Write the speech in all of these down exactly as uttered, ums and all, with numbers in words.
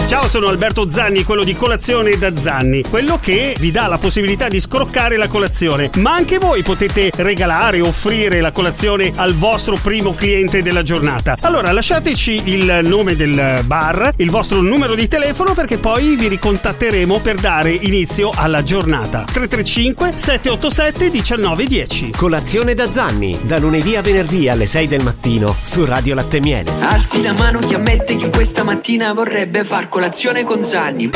Ciao, sono Alberto Zanni, quello di Colazione da Zanni, quello che vi dà la possibilità di scroccare la colazione, ma anche voi potete regalare, offrire la colazione al vostro primo cliente della giornata. Allora lasciateci il nome del bar, il vostro numero di telefono, perché poi vi ricontatteremo per dare inizio alla giornata. tre tre cinque sette otto sette uno nove uno zero. Colazione da Zanni, da lunedì a venerdì alle sei del mattino su Radio Latte Miele. Alzi la mano chi ammette che questa mattina vorrebbe far colazione con Zanni.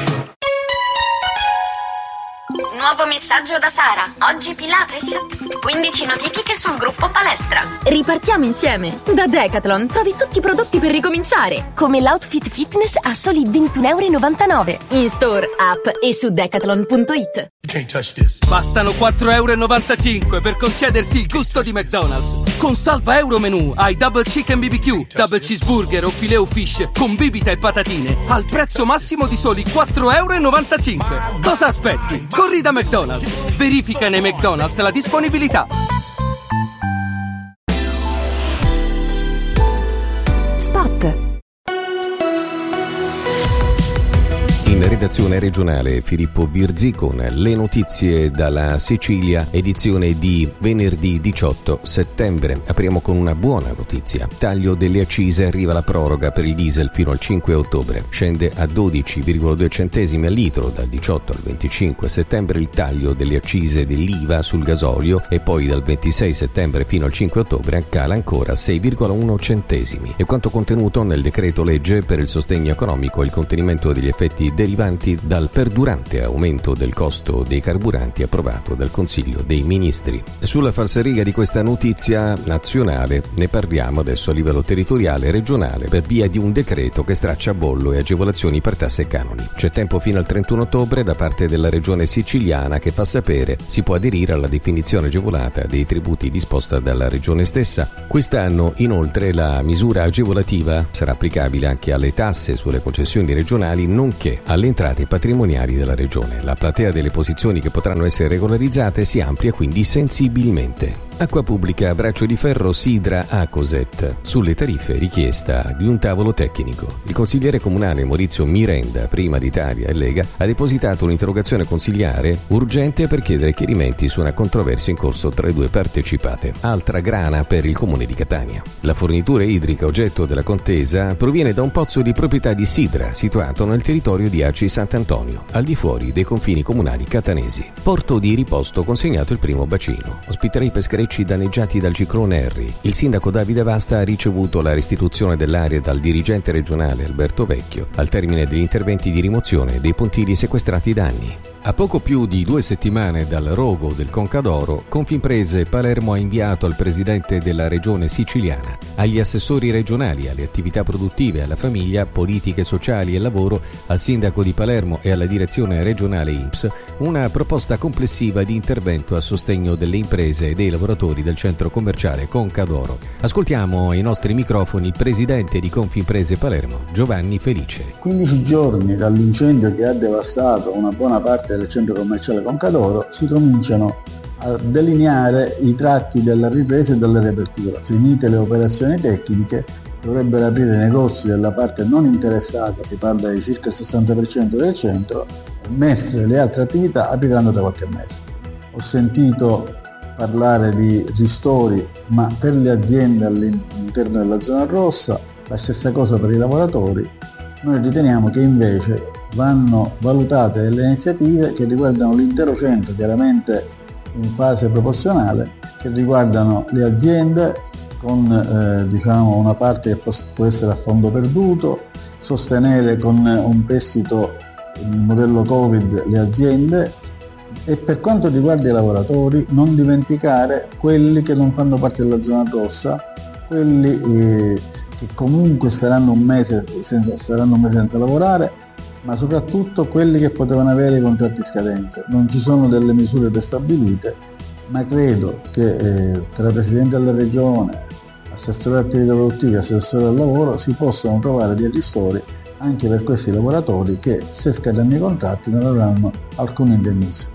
Nuovo messaggio da Sara. Oggi Pilates. quindici notifiche sul gruppo palestra. Ripartiamo insieme. Da Decathlon trovi tutti i prodotti per ricominciare, come l'outfit fitness a soli ventuno e novantanove euro. In store, app e su decathlon punto it. Bastano quattro e novantacinque euro per concedersi il gusto di McDonald's. Con salva euro menù hai double chicken B B Q, double cheeseburger o filet o fish con bibita e patatine al prezzo massimo di soli quattro e novantacinque euro. Cosa aspetti? Corri da McDonald's. Verifica nei McDonald's la disponibilità. Spot. In redazione regionale Filippo Birzi con le notizie dalla Sicilia, edizione di venerdì diciotto settembre. Apriamo con una buona notizia. Taglio delle accise, arriva la proroga per il diesel fino al cinque ottobre. Scende a dodici virgola due centesimi al litro dal diciotto al venticinque settembre il taglio delle accise dell'I V A sul gasolio e poi dal ventisei settembre fino al cinque ottobre cala ancora sei virgola uno centesimi. E quanto contenuto nel decreto legge per il sostegno economico e il contenimento degli effetti derivanti dal perdurante aumento del costo dei carburanti approvato dal Consiglio dei Ministri. Sulla falsariga di questa notizia nazionale ne parliamo adesso a livello territoriale e regionale per via di un decreto che straccia bollo e agevolazioni per tasse e canoni. C'è tempo fino al trentuno ottobre da parte della regione siciliana che fa sapere si può aderire alla definizione agevolata dei tributi disposta dalla regione stessa. Quest'anno inoltre la misura agevolativa sarà applicabile anche alle tasse sulle concessioni regionali nonché alle entrate patrimoniali della regione. La platea delle posizioni che potranno essere regolarizzate si amplia quindi sensibilmente. Acqua Pubblica, braccio di ferro Sidra Acoset sulle tariffe, richiesta di un tavolo tecnico. Il consigliere comunale Maurizio Mirenda, Prima d'Italia e Lega, ha depositato un'interrogazione consigliare urgente per chiedere chiarimenti su una controversia in corso tra le due partecipate. Altra grana per il comune di Catania. La fornitura idrica oggetto della contesa proviene da un pozzo di proprietà di Sidra, situato nel territorio di Aci Sant'Antonio, al di fuori dei confini comunali catanesi. Porto di riposto consegnato il primo bacino. Ospiterà i pescherecci danneggiati dal ciclone Harry. Il sindaco Davide Vasta ha ricevuto la restituzione dell'area dal dirigente regionale Alberto Vecchio al termine degli interventi di rimozione dei pontili sequestrati da anni. A poco più di due settimane dal rogo del Concadoro, Confimprese Palermo ha inviato al presidente della regione siciliana, agli assessori regionali, alle attività produttive, alla famiglia, politiche sociali e lavoro, al sindaco di Palermo e alla direzione regionale I N P S una proposta complessiva di intervento a sostegno delle imprese e dei lavoratori del centro commerciale Concadoro. Ascoltiamo ai nostri microfoni il presidente di Confimprese Palermo, Giovanni Felice. quindici giorni dall'incendio che ha devastato una buona parte del centro commerciale Concadoro si cominciano a delineare i tratti della ripresa e della riapertura. Finite le operazioni tecniche dovrebbero aprire i negozi della parte non interessata, si parla di circa il sessanta per cento del centro, mentre le altre attività apriranno da qualche mese. Ho sentito parlare di ristori, ma per le aziende all'interno della zona rossa, la stessa cosa per i lavoratori. Noi riteniamo che invece vanno valutate delle iniziative che riguardano l'intero centro, chiaramente in fase proporzionale, che riguardano le aziende con eh, diciamo una parte che può essere a fondo perduto, sostenere con un prestito il modello Covid le aziende e per quanto riguarda i lavoratori non dimenticare quelli che non fanno parte della zona rossa, quelli eh, che comunque saranno un mese senza, saranno un mese senza lavorare, ma soprattutto quelli che potevano avere i contratti in scadenza. Non ci sono delle misure prestabilite, ma credo che eh, tra Presidente della Regione, Assessore alle attività produttive e Assessore al lavoro si possano trovare dei ristori anche per questi lavoratori che, se scadono i contratti, non avranno alcun indennizzo.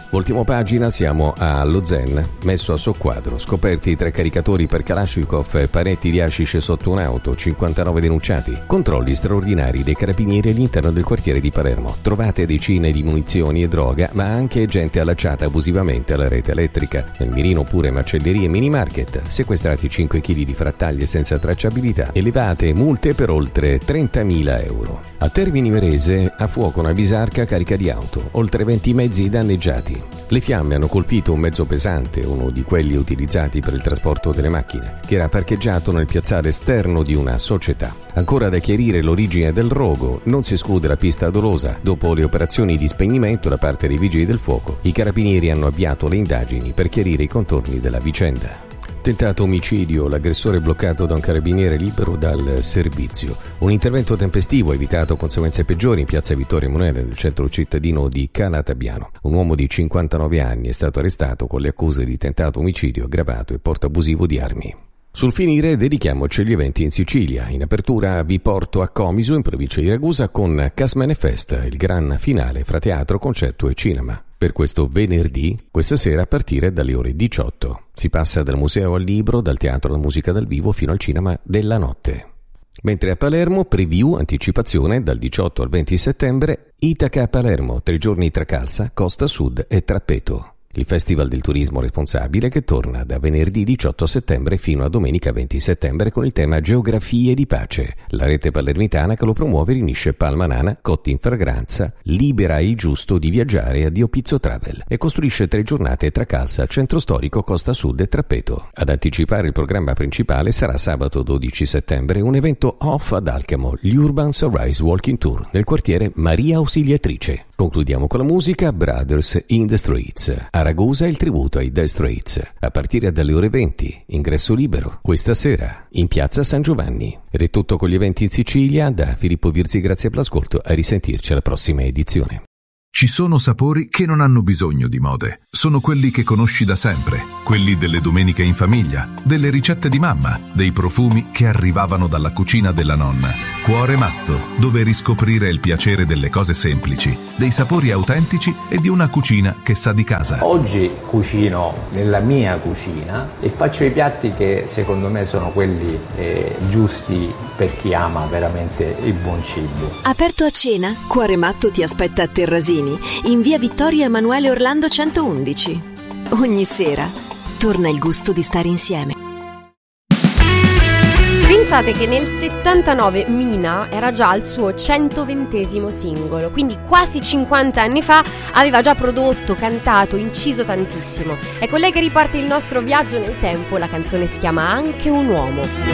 Voltiamo pagina, siamo allo Zen, messo a soqquadro. Scoperti tre caricatori per Kalashnikov e parecchi di hashish sotto un'auto, cinquantanove denunciati. Controlli straordinari dei carabinieri all'interno del quartiere di Palermo. Trovate decine di munizioni e droga, ma anche gente allacciata abusivamente alla rete elettrica. Nel mirino pure macellerie e mini market. Sequestrati cinque chili di frattaglie senza tracciabilità. Elevate multe per oltre trentamila euro. A Termini Imerese, a fuoco una bisarca carica di auto. Oltre venti mezzi danneggiati. Le fiamme hanno colpito un mezzo pesante, uno di quelli utilizzati per il trasporto delle macchine, che era parcheggiato nel piazzale esterno di una società. Ancora da chiarire l'origine del rogo, non si esclude la pista dolosa. Dopo le operazioni di spegnimento da parte dei vigili del fuoco, i carabinieri hanno avviato le indagini per chiarire i contorni della vicenda. Tentato omicidio, l'aggressore bloccato da un carabiniere libero dal servizio. Un intervento tempestivo ha evitato conseguenze peggiori in piazza Vittorio Emanuele, nel centro cittadino di Calatabbiano. Un uomo di cinquantanove anni è stato arrestato con le accuse di tentato omicidio aggravato e porto abusivo di armi. Sul finire dedichiamoci agli eventi in Sicilia. In apertura vi porto a Comiso, in provincia di Ragusa, con Casmene Fest, il gran finale fra teatro, concerto e cinema. Per questo venerdì, questa sera a partire dalle ore diciotto. Si passa dal museo al libro, dal teatro alla musica dal vivo fino al cinema della notte. Mentre a Palermo, preview, anticipazione, dal diciotto al venti settembre, Itaca a Palermo, tre giorni tra Calza, Costa Sud e Trappeto. Il Festival del Turismo Responsabile che torna da venerdì diciotto settembre fino a domenica venti settembre con il tema Geografie di Pace. La rete palermitana che lo promuove riunisce Palmanana, Cotti in Fragranza, Libera il Giusto di Viaggiare a Dio Pizzo Travel e costruisce tre giornate tra Calza, Centro Storico, Costa Sud e Trappeto. Ad anticipare il programma principale sarà sabato dodici settembre un evento off ad Alcamo, gli Urban Sunrise Walking Tour, nel quartiere Maria Ausiliatrice. Concludiamo con la musica Brothers in the Streets. A Ragusa il tributo ai The Straits, a partire dalle ore venti, ingresso libero, questa sera, in piazza San Giovanni. Ed è tutto con gli eventi in Sicilia, da Filippo Virzi, grazie per l'ascolto, a risentirci alla prossima edizione. Ci sono sapori che non hanno bisogno di mode, sono quelli che conosci da sempre, quelli delle domeniche in famiglia, delle ricette di mamma, dei profumi che arrivavano dalla cucina della nonna. Cuore Matto, dove riscoprire il piacere delle cose semplici, dei sapori autentici e di una cucina che sa di casa. Oggi cucino nella mia cucina e faccio i piatti che secondo me sono quelli eh, giusti per chi ama veramente il buon cibo. Aperto a cena, Cuore Matto ti aspetta a Terrasini, in via Vittorio Emanuele Orlando centoundici. Ogni sera torna il gusto di stare insieme. Pensate che nel settantanove Mina era già al suo centoventesimo singolo, quindi quasi cinquanta anni fa aveva già prodotto, cantato, inciso tantissimo. È con lei che riparte il nostro viaggio nel tempo, la canzone si chiama Anche un uomo.